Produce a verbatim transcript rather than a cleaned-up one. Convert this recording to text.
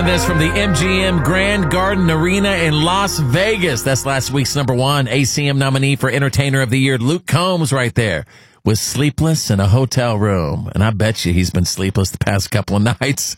feeling this from the M G M Grand Garden Arena in Las Vegas. That's last week's number one A C M nominee for Entertainer of the Year. Luke Combs right there was sleepless in a hotel room. And I bet you he's been sleepless the past couple of nights.